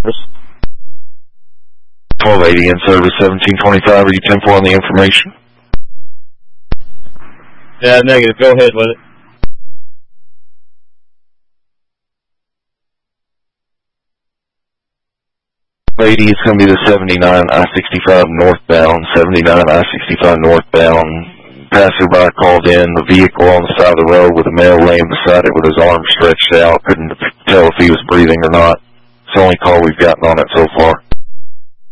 1280 in service, 1725. Are you 10-4 on the information? Yeah, negative. Go ahead with it. 80 is going to be the 79 I-65 northbound, 79 I-65 northbound. Passerby called in the vehicle on the side of the road with a male laying beside it with his arms stretched out. Couldn't tell if he was breathing or not. It's the only call we've gotten on it so far.